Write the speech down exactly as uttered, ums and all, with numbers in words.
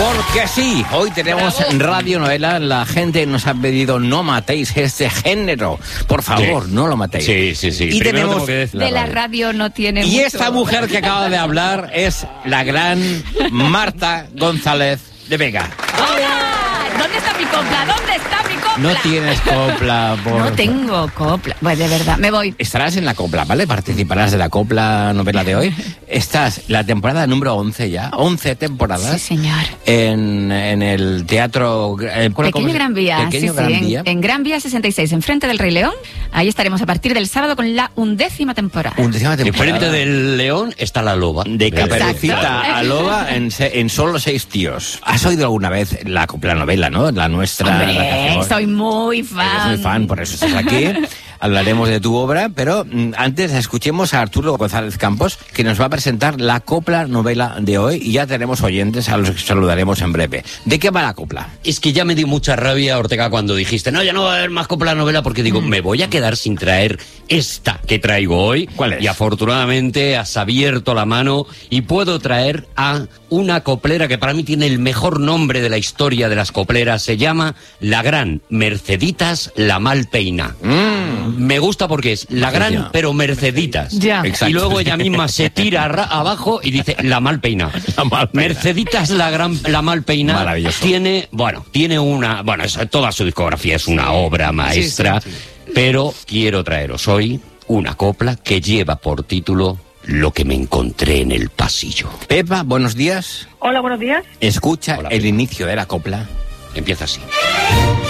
Porque sí, hoy tenemos radionovela. La gente nos ha pedido no matéis este género. Por favor, sí. no lo matéis. Sí, sí, sí. Y Primero tenemos tengo que decir de la radio no tiene Y mucho. esta mujer que acaba de hablar es la gran Marta González de Vega. ¡Hola! ¿Dónde está mi copla? ¿Dónde está mi copla? No tienes copla, por... No tengo copla. Pues de verdad, me voy. Estarás en la copla, ¿vale? Participarás de la copla novela de hoy. Estás la temporada número once ya, once temporadas. Sí, señor. En, en el teatro... Eh, Pequeño Gran Vía. Pequeño sí, Gran sí, Vía. En, en Gran Vía sesenta y seis, enfrente del Rey León. Ahí estaremos a partir del sábado con la undécima temporada. Undécima temporada. Enfrente del león está la loba. De Caperucita Exacto. a Loba en, se, en solo seis tíos. ¿Has oído alguna vez la copla novela, no? La nuestra. Hombre, la que hacemos. soy muy fan. Eres muy fan, por eso estás aquí. Hablaremos de tu obra, pero mm, antes escuchemos a Arturo González Campos, que nos va a presentar la copla novela de hoy, y ya tenemos oyentes a los que saludaremos en breve. ¿De qué va la copla? Es que ya me dio mucha rabia, Ortega, cuando dijiste, no, ya no va a haber más copla novela, porque digo, mm. me voy a quedar sin traer esta que traigo hoy. ¿Cuál es? Y afortunadamente has abierto la mano y puedo traer a una coplera que para mí tiene el mejor nombre de la historia de las copleras. Se llama la gran Merceditas la Malpeina. Mm. Me gusta porque es la gran, Ya. pero Merceditas. Ya. Exacto. Y luego ella misma se tira ra- abajo y dice la Malpeina. La Malpeina. Merceditas la gran, la Malpeina. Maravilloso. Tiene, bueno, tiene una, bueno, es- toda su discografía es una obra maestra, sí, sí. pero quiero traeros hoy una copla que lleva por título Lo que me encontré en el pasillo. Pepa, buenos días. Hola, buenos días. Escucha Hola, el Pepa. inicio de la copla. Empieza así.